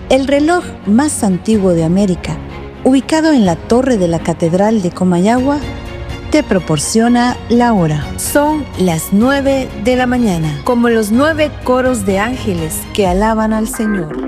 El reloj más antiguo de América, ubicado en la torre de la Catedral de Comayagua, te proporciona la hora. Son las 9 de la mañana, como los 9 coros de ángeles que alaban al Señor.